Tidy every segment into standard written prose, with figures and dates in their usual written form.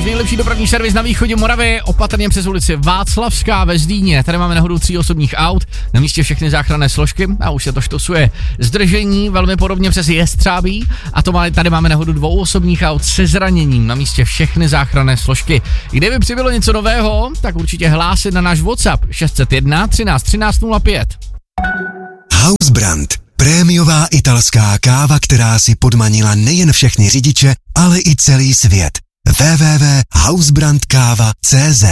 Váš nejlepší dopravní servis na východě Moravy, opatrně přes ulici Václavská ve Zlíně. Tady máme nehodu 3 osobních aut, na místě všechny záchranné složky a už se to štosuje. Zdržení velmi podobně přes Jestřábí a tady máme nehodu 2 osobních aut se zraněním, na místě všechny záchranné složky. Kdyby přibylo něco nového, tak určitě hlásit na náš WhatsApp 601 13 13 05. Hausbrand. Prémiová italská káva, která si podmanila nejen všechny řidiče, ale i celý svět. www.hausbrandkava.cz.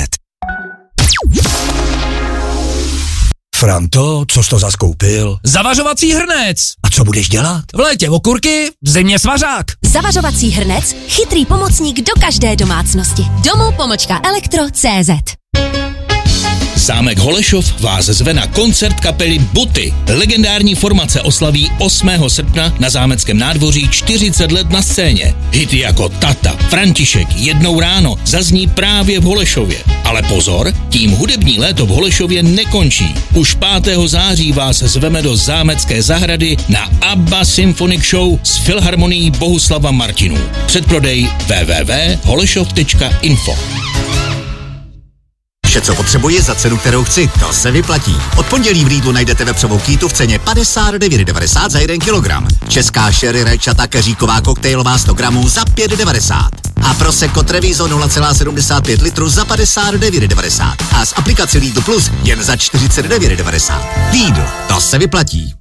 Franto, co jsi to zas koupil? Zavařovací hrnec! A co budeš dělat? V létě okurky, v zimě svařák. Zavařovací hrnec, chytrý pomocník do každé domácnosti. Domů-elektro.cz. Zámek Holešov vás zve na koncert kapely Buty. Legendární formace oslaví 8. srpna na zámeckém nádvoří 40 let na scéně. Hity jako Tata, František, Jednou ráno zazní právě v Holešově. Ale pozor, tím hudební léto v Holešově nekončí. Už 5. září vás zveme do zámecké zahrady na ABBA Symphonic Show s Filharmonií Bohuslava Martinů. Předprodej www.holešov.info. Vše, co potřebuji za cenu, kterou chci, to se vyplatí. Od pondělí v Lidlu najdete vepřovou kýtu v ceně 59,90 za 1 kilogram. Česká sherry rajčata keříková koktejlová 100 gramů za 5,90. A Prosecco Treviso 0,75 litru za 59,90. A z aplikace Lidl Plus jen za 49,90. Lidl, to se vyplatí.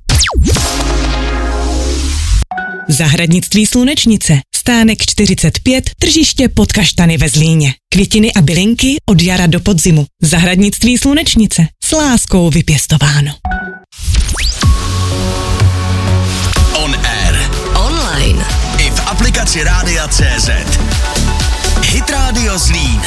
Zahradnictví Slunečnice. Stánek 45, tržiště Pod Kaštany ve Zlíně. Květiny a bylinky od jara do podzimu. Zahradnictví Slunečnice. S láskou vypěstováno. On air. Online. I v aplikaci Rádia.cz. Hit Radio Zlín.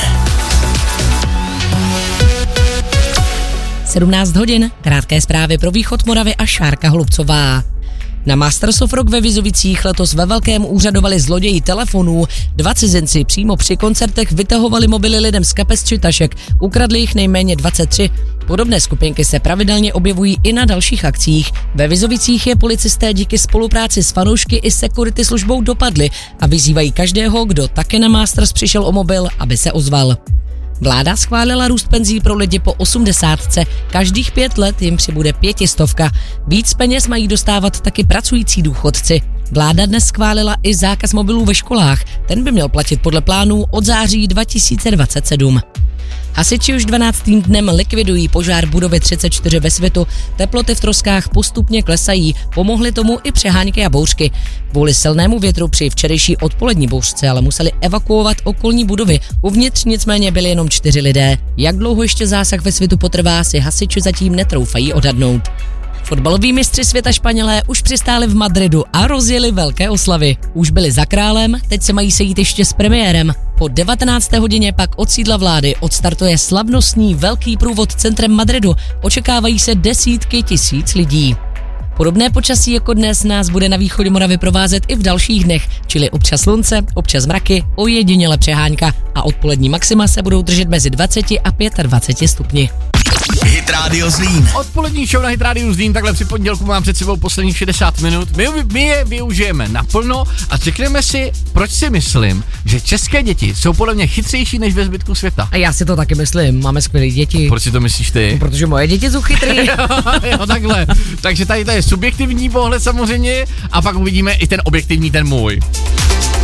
17 hodin, krátké zprávy pro východ Moravy a Šárka Hlubcová. Na Masters of Rock ve Vizovicích letos ve velkém úřadovali zloději telefonů. 2 cizinci přímo při koncertech vytahovali mobily lidem z kapes či tašek, ukradli jich nejméně 23. Podobné skupinky se pravidelně objevují i na dalších akcích. Ve Vizovicích je policisté díky spolupráci s fanoušky i security službou dopadli a vyzývají každého, kdo také na Masters přišel o mobil, aby se ozval. Vláda schválila růst penzí pro lidi po 80. Každých 5 let jim přibude 500. Víc peněz mají dostávat taky pracující důchodci. Vláda dnes schválila i zákaz mobilů ve školách. Ten by měl platit podle plánů od září 2027. Hasiči už 12. dnem likvidují požár budovy 34 ve Svitu. Teploty v troskách postupně klesají, pomohly tomu i přehánky a bouřky. Kvůli silnému větru při včerejší odpolední bouřce ale museli evakuovat okolní budovy. Uvnitř nicméně byli jenom 4 lidé. Jak dlouho ještě zásah ve Svitu potrvá, si hasiči zatím netroufají odhadnout. Fotbaloví mistři světa Španělé už přistáli v Madridu a rozjeli velké oslavy. Už byli za králem, teď se mají sejít ještě s premiérem. Po 19. hodině pak od sídla vlády odstartuje slavnostní velký průvod centrem Madridu. Očekávají se desítky tisíc lidí. Podobné počasí jako dnes nás bude na východě Moravy provázet i v dalších dnech, čili občas slunce, občas mraky, ojediněle přehánka a odpolední maxima se budou držet mezi 20 a 25 stupni. Hit Radio Zlín. Odpolední show na Hit Radio Zlín, takhle při pondělku mám před sebou posledních 60 minut. My je využijeme naplno a řekneme si, proč si myslím, že české děti jsou podle mě chytřejší než ve zbytku světa. A já si to taky myslím, máme skvělé děti. Proč si to myslíš ty? Protože moje děti jsou chytrý. jo, takhle. Takže tady je subjektivní pohled samozřejmě a pak uvidíme i ten objektivní, ten můj.